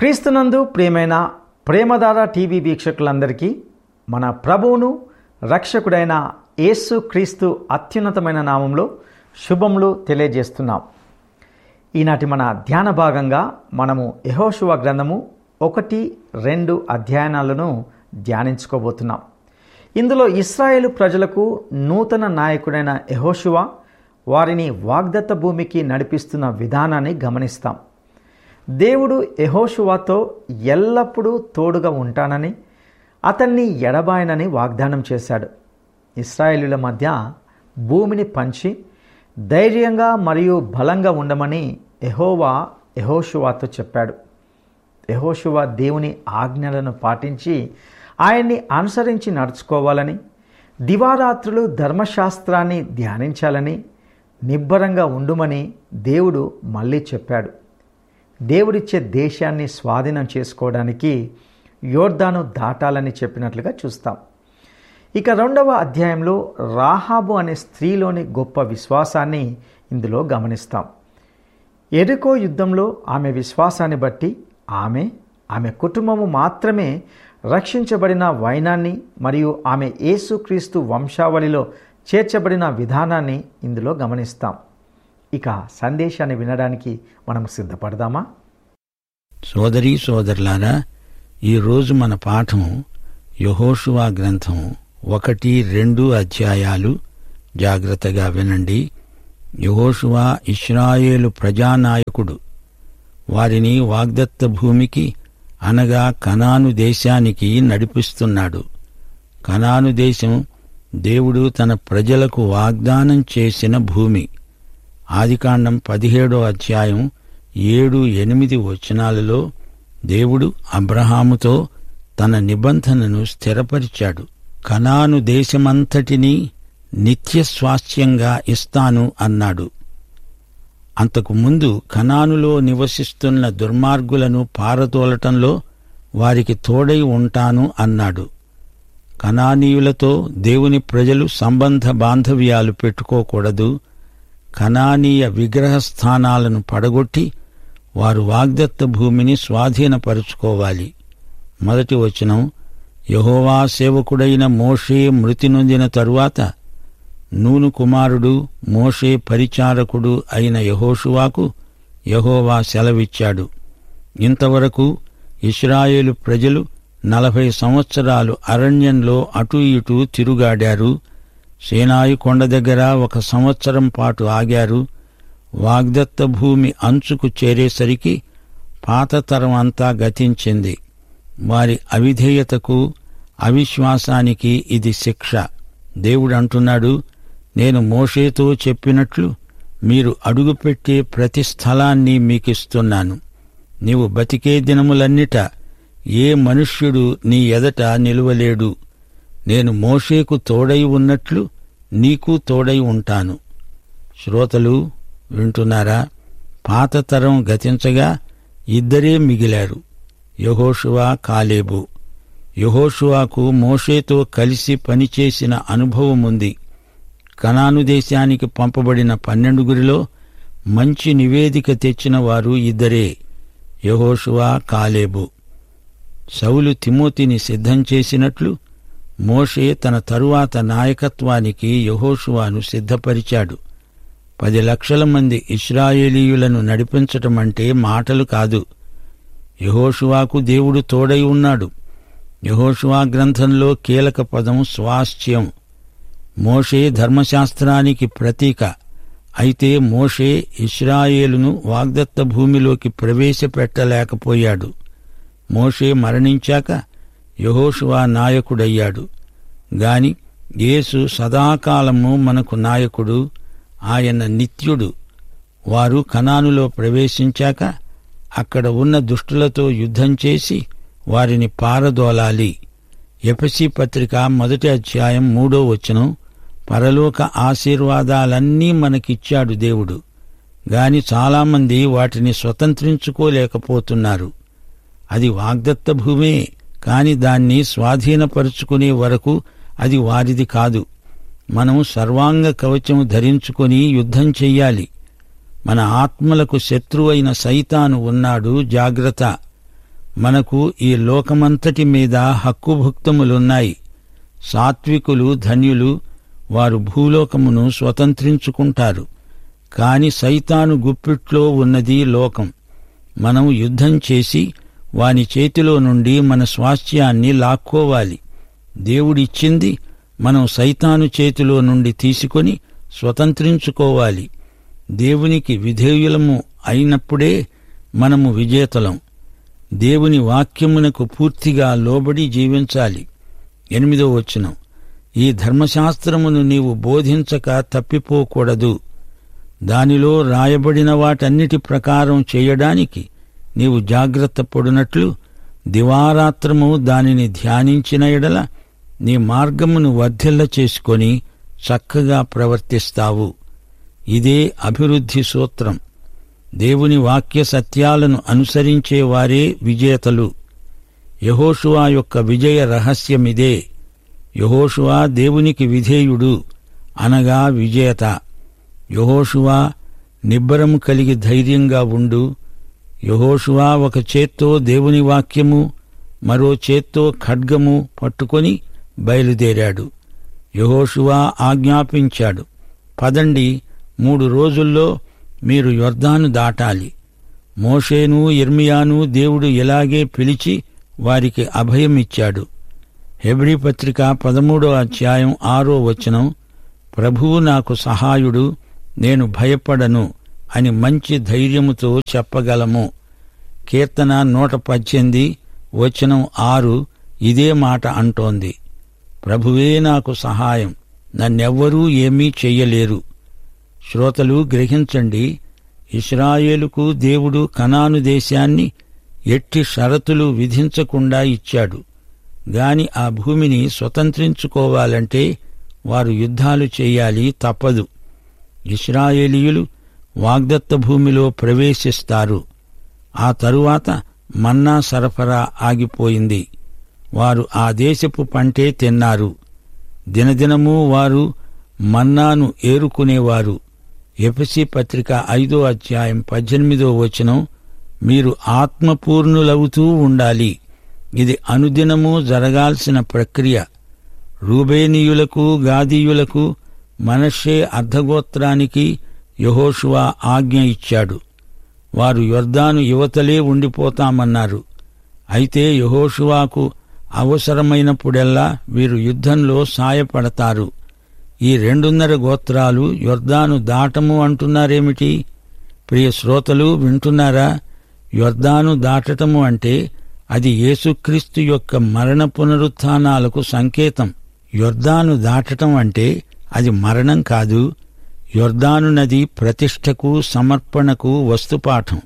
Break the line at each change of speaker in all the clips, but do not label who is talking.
క్రీస్తునందు ప్రియమైన ప్రేమధార టీవీ వీక్షకులందరికీ మన ప్రభువును రక్షకుడైన యేసు క్రీస్తు అత్యున్నతమైన నామంలో శుభములు తెలియజేస్తున్నాం. ఈనాటి మన ధ్యాన భాగంగా మనము యెహోషువ గ్రంథము 1-2 అధ్యాయాలను ధ్యానించుకోబోతున్నాం. ఇందులో ఇశ్రాయేలు ప్రజలకు నూతన నాయకుడైన యెహోషువ వారిని వాగ్దత్త భూమికి నడిపిస్తున్న విధానాన్ని గమనిస్తాం. దేవుడు యెహోషువతో ఎల్లప్పుడూ తోడుగా ఉంటానని, అతన్ని ఎడబాయనని వాగ్దానం చేశాడు. ఇశ్రాయేలుల మధ్య భూమిని పంచి ధైర్యంగా మరియు బలంగా ఉండమని యెహోవా యెహోషువతో చెప్పాడు. యెహోషువ దేవుని ఆజ్ఞలను పాటించి ఆయన్ని అనుసరించి నడుచుకోవాలని, దివారాత్రులు ధర్మశాస్త్రాన్ని ధ్యానించాలని, నిబ్బరంగా ఉండుమని దేవుడు మళ్ళీ చెప్పాడు. దేవుడిచ్చే దేశాన్ని స్వాధీనం చేసుకోవడానికి యోర్దాను దాటాలని చెప్పినట్లుగా చూస్తాం. ఇక 2వ అధ్యాయంలో రాహాబు అనే స్త్రీలోని గొప్ప విశ్వాసాన్ని ఇందులో గమనిస్తాం. యెరికో యుద్ధంలో ఆమె విశ్వాసాన్ని బట్టి ఆమె కుటుంబము మాత్రమే రక్షించబడిన వైనాన్ని మరియు ఆమె యేసుక్రీస్తు వంశావళిలో చేర్చబడిన విధానాన్ని ఇందులో గమనిస్తాం. ఇక సందేశాన్ని వినడానికి మనం సిద్ధపడదామా?
సోదరీ సోదరులారా, ఈరోజు మన పాఠం యెహోషువ గ్రంథం 1-2 అధ్యాయాలు. జాగ్రత్తగా వినండి. యెహోషువ ఇశ్రాయేలు ప్రజానాయకుడు. వారిని వాగ్దత్త భూమికి అనగా కనాను దేశానికి నడిపిస్తున్నాడు. కనాను దేశం దేవుడు తన ప్రజలకు వాగ్దానం చేసిన భూమి. ఆదికాండం 17వ అధ్యాయం 7-8 వచనాలలో దేవుడు అబ్రహాముతో తన నిబంధనను స్థిరపరిచాడు. కనాను దేశమంతటినీ నిత్య స్వాస్థ్యంగా ఇస్తాను అన్నాడు. అంతకు ముందు కనానులో నివసిస్తున్న దుర్మార్గులను పారదోలటంలో వారికి తోడై ఉంటాను అన్నాడు. కనానీయులతో దేవుని ప్రజలు సంబంధ బాంధవ్యాలు పెట్టుకోకూడదు. కనానీయ విగ్రహస్థానాలను పడగొట్టి వారు వాగ్దత్త భూమిని స్వాధీనపరుచుకోవాలి. 1వ వచనం, యెహోవా సేవకుడైన మోషే మృతి నొందిన తరువాత నూను కుమారుడు మోషే పరిచారకుడు అయిన యెహోషువాకు యెహోవా సెలవిచ్చాడు. ఇంతవరకు ఇశ్రాయేలు ప్రజలు 40 సంవత్సరాలు అరణ్యంలో అటూ ఇటూ తిరుగాడారు. సీనాయి కొండ దగ్గర 1 సంవత్సరం పాటు ఆగారు. వాగ్దత్త భూమి అంచుకు చేరేసరికి పాత తరం అంతా గతించింది. వారి అవిధేయతకు, అవిశ్వాసానికి ఇది శిక్ష. దేవుడు అంటున్నాడు, నేను మోషేతో చెప్పినట్లు మీరు అడుగుపెట్టే ప్రతి స్థలాన్ని మీకిస్తున్నాను. నీవు బతికే దినములన్నిట ఏ మనుష్యుడు నీ ఎదట నిలువలేడు. నేను మోషేకు తోడై ఉన్నట్లు నీకు తోడై ఉంటాను. శ్రోతలు వింటున్నారా? పాత తరం గతించగా 2 మిగిలారు, యెహోషువ, కాలేబు. యెహోషువకు మోషేతో కలిసి పనిచేసిన అనుభవముంది. కనాను దేశానికి పంపబడిన 12 మంచి నివేదిక తెచ్చిన వారు 2, యెహోషువ, కాలేబు. సౌలు తిమోతిని సిద్ధం చేసినట్లు మోషే తన తరువాత నాయకత్వానికి యెహోషువను సిద్ధపరిచాడు. 10 లక్షల మంది ఇశ్రాయేలీయులను నడిపించటమంటే మాటలు కాదు. యెహోషువకు దేవుడు తోడై ఉన్నాడు. యెహోషువ గ్రంథంలో కీలక పదం స్వాస్థ్యం. మోషే ధర్మశాస్త్రానికి ప్రతీక. అయితే మోషే ఇశ్రాయేలును వాగ్దత్త భూమిలోకి ప్రవేశపెట్టలేకపోయాడు. మోషే మరణించాక యెహోషువ నాయకుడయ్యాడు. గాని యేసు సదాకాలము మనకు నాయకుడు. ఆయన నిత్యుడు. వారు కనానులో ప్రవేశించాక అక్కడ ఉన్న దుష్టులతో యుద్ధం చేసి వారిని పారదోలాలి. ఎఫెసీ పత్రిక 1వ అధ్యాయం 3వ వచనం, పరలోక ఆశీర్వాదాలన్నీ మనకిచ్చాడు దేవుడు. గాని చాలామంది వాటిని స్వతంత్రించుకోలేకపోతున్నారు. అది వాగ్దత్త భూమే, కాని దాన్ని స్వాధీనపరుచుకునే వరకు అది వారిది కాదు. మనం సర్వాంగ కవచం ధరించుకొని యుద్ధం చెయ్యాలి. మన ఆత్మలకు శత్రువైన సైతాను ఉన్నాడు, జాగ్రత్త. మనకు ఈ లోకమంతటి మీద హక్కుభుక్తములున్నాయి. సాత్వికులు ధన్యులు, వారు భూలోకమును స్వతంత్రించుకుంటారు. కాని సైతాను గుప్పిట్లో ఉన్నది లోకం. మనం యుద్ధం చేసి వాని చేతిలో నుండి మన స్వాస్థ్యాన్ని లాక్కోవాలి. దేవుడిచ్చింది మనం సైతాను చేతిలో నుండి తీసుకొని స్వతంత్రించుకోవాలి. దేవునికి విధేయులము అయినప్పుడే మనము విజేతలం. దేవుని వాక్యమునకు పూర్తిగా లోబడి జీవించాలి. 8వ వచనం, ఈ ధర్మశాస్త్రమును నీవు బోధించక తప్పిపోకూడదు. దానిలో రాయబడిన వాటన్నిటి ప్రకారం చేయడానికి నీవు జాగ్రత్త పడునట్లు దివారాత్రము దానిని ధ్యానించిన ఎడల నీ మార్గమును వర్ధిల్ల చేసుకొని చక్కగా ప్రవర్తిస్తావు. ఇదే అభివృద్ధి సూత్రం. దేవుని వాక్య సత్యాలను అనుసరించేవారే విజేతలు. యెహోషువ యొక్క విజయ రహస్యమిదే. యెహోషువ దేవునికి విధేయుడు, అనగా విజేత. యెహోషువ నిబ్బరము కలిగి ధైర్యంగా ఉండు. యెహోషువ ఒక చేత్తో దేవుని వాక్యము, మరో చేత్తో ఖడ్గము పట్టుకొని బయలుదేరాడు. యెహోషువ ఆజ్ఞాపించాడు, పదండి, 3 రోజుల్లో మీరు యొర్దాను దాటాలి. మోషేను యిర్మీయాను దేవుడు ఇలాగే పిలిచి వారికి అభయమిచ్చాడు. హెబ్రీ పత్రిక 13వ అధ్యాయం 6వ వచనం, ప్రభువు నాకు సహాయుడు, నేను భయపడను అని మంచి ధైర్యముతో చెప్పగలము. కీర్తన 118 వచనం 6 ఇదే మాట అంటోంది. ప్రభువే నాకు సహాయం, నన్నెవ్వరూ ఏమీ చెయ్యలేరు. శ్రోతలు గ్రహించండి, ఇశ్రాయేలుకు దేవుడు కనాను దేశాన్ని ఎట్టి షరతులు విధించకుండా ఇచ్చాడు. గాని ఆ భూమిని స్వతంత్రించుకోవాలంటే వారు యుద్ధాలు చెయ్యాలి, తప్పదు. ఇశ్రాయేలీయులు వాగ్దత్త భూమిలో ప్రవేశిస్తారు. ఆ తరువాత మన్నా సరఫరా ఆగిపోయింది. వారు ఆ దేశపు పంటే తిన్నారు. దినదినమూ వారు మన్నాను ఏరుకునేవారు. ఎఫెసీ పత్రిక 5వ అధ్యాయం 18వ వచనం, మీరు ఆత్మపూర్ణులవుతూ ఉండాలి. ఇది అనుదినము జరగాల్సిన ప్రక్రియ. రూబేనీయులకు, గాదీయులకు, మనష్షే అర్ధగోత్రానికి యెహోషువ ఆజ్ఞ ఇచ్చాడు. వారు యొర్దాను యువతలే ఉండిపోతామన్నారు. అయితే యెహోషువకు అవసరమైనప్పుడెల్లా వీరు యుద్ధంలో సాయపడతారు. ఈ 2.5 గోత్రాలు యొర్దాను దాటము అంటున్నారేమిటి? ప్రియ శ్రోతలు వింటున్నారా? యొర్దాను దాటటము అంటే అది యేసుక్రీస్తు యొక్క మరణ పునరుత్థానాలకు సంకేతం. యొర్దాను దాటటం అంటే అది మరణం కాదు. యొర్దాను నది ప్రతిష్టకు, సమర్పణకు వస్తుపాఠం.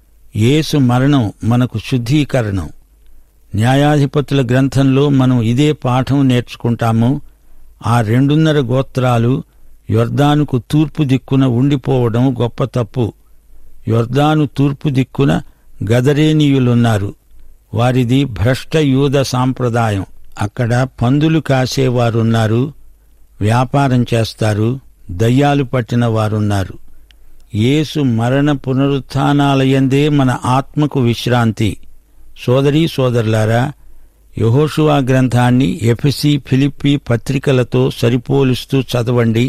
యేసు మరణం మనకు శుద్ధీకరణం. న్యాయాధిపతుల గ్రంథంలో మనం ఇదే పాఠం నేర్చుకుంటాము. ఆ 2.5 గోత్రాలు యొర్దానుకు తూర్పు దిక్కున ఉండిపోవడం గొప్ప తప్పు. యొర్దాను తూర్పు దిక్కున గదరేనీయులున్నారు. వారిది భ్రష్ట యూద సాంప్రదాయం. అక్కడ పందులు కాసేవారున్నారు, వ్యాపారం చేస్తారు, దయ్యాలు పట్టిన వారున్నారు. యేసు మరణ పునరుత్థానాలయందే మన ఆత్మకు విశ్రాంతి. సోదరీ సోదరులారా, యెహోషువ గ్రంథాన్ని ఎఫెసీ, ఫిలిప్పీ పత్రికలతో సరిపోలుస్తూ చదవండి.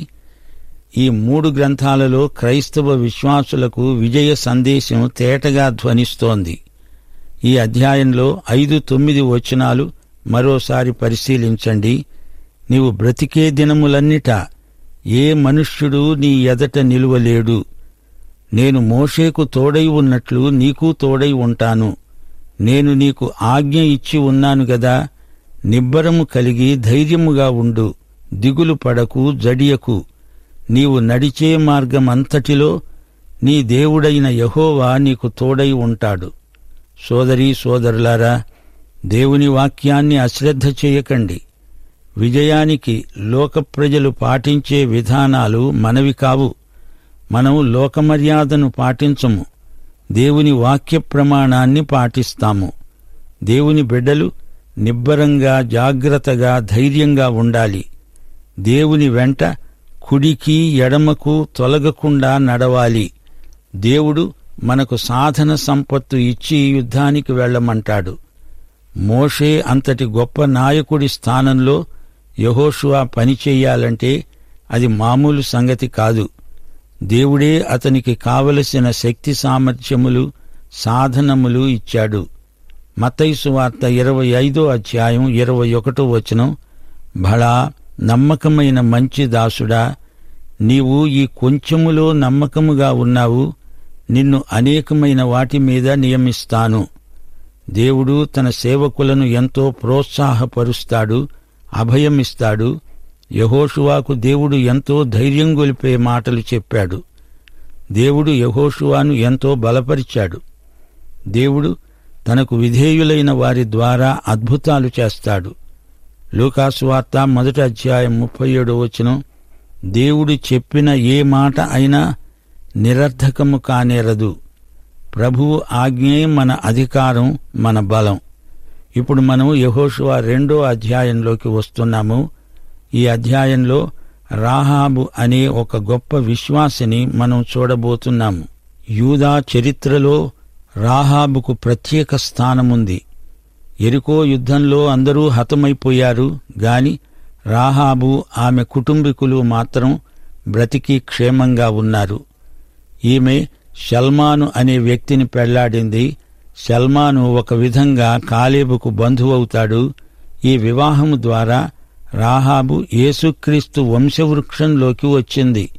ఈ 3 గ్రంథాలలో క్రైస్తవ విశ్వాసులకు విజయ సందేశం తేటగా ధ్వనిస్తోంది. ఈ అధ్యాయంలో 5-9 వచనాలు మరోసారి పరిశీలించండి. నీవు బ్రతికే దినములన్నిటా ఏ మనుష్యుడు నీ ఎదట నిలువలేడు. నేను మోషేకు తోడై ఉన్నట్లు నీకు తోడై ఉంటాను. నేను నీకు ఆజ్ఞ ఇచ్చి ఉన్నాను గదా. నిబ్బరము కలిగి ధైర్యముగా ఉండు, దిగులు పడకు, జడియకు. నీవు నడిచే మార్గమంతటిలో నీ దేవుడైన యెహోవా నీకు తోడై ఉంటాడు. సోదరీ సోదరులారా, దేవుని వాక్యాన్ని అశ్రద్ధ చేయకండి. విజయానికి లోక ప్రజలు పాటించే విధానాలు మనవి కావు. మనం లోకమర్యాదను పాటించము, దేవుని వాక్య ప్రమాణాన్ని పాటిస్తాము. దేవుని బిడ్డలు నిబ్బరంగా, జాగ్రత్తగా, ధైర్యంగా ఉండాలి. దేవుని వెంట కుడికి ఎడమకు తొలగకుండా నడవాలి. దేవుడు మనకు సాధన సంపత్తు ఇచ్చి యుద్ధానికి వెళ్లమంటాడు. మోషే అంతటి గొప్ప నాయకుడి స్థానంలో యెహోషువ పనిచెయ్యాలంటే అది మామూలు సంగతి కాదు. దేవుడే అతనికి కావలసిన శక్తి సామర్థ్యములు, సాధనములు ఇచ్చాడు. మత్తయి సువార్త 25వ అధ్యాయం 21వ వచనం, భళా నమ్మకమైన మంచి దాసుడా, నీవు ఈ కొంచెములో నమ్మకముగా ఉన్నావు, నిన్ను అనేకమైన వాటి మీద నియమిస్తాను. దేవుడు తన సేవకులను ఎంతో ప్రోత్సాహపరుస్తాడు, అభయమిస్తాడు. యెహోషువాకు దేవుడు ఎంతో ధైర్యం గొలిపే మాటలు చెప్పాడు. దేవుడు యెహోషువాను ఎంతో బలపరిచాడు. దేవుడు తనకు విధేయులైన వారి ద్వారా అద్భుతాలు చేస్తాడు. లూకాసు వార్త 1వ అధ్యాయం 37వ వచనం, దేవుడు చెప్పిన ఏ మాట అయినా నిరర్థకము కానేరదు. ప్రభువు ఆజ్ఞే మన అధికారం, మన బలం. ఇప్పుడు మనం యెహోషువ 2వ అధ్యాయంలోకి వస్తున్నాము. ఈ అధ్యాయంలో రాహాబు అనే ఒక గొప్ప విశ్వాసిని మనం చూడబోతున్నాము. యూదా చరిత్రలో రాహాబుకు ప్రత్యేక స్థానముంది. యెరికో యుద్ధంలో అందరూ హతమైపోయారు గాని రాహాబు, ఆమె కుటుంబీకులు మాత్రం బ్రతికి క్షేమంగా ఉన్నారు. ఈమె షల్మాను అనే వ్యక్తిని పెళ్లాడింది. షల్మాను ఒక విధంగా కాలేబుకు బంధువవుతాడు. ఈ వివాహము ద్వారా రాహాబు యేసుక్రీస్తు వంశవృక్షంలోకి వచ్చింది.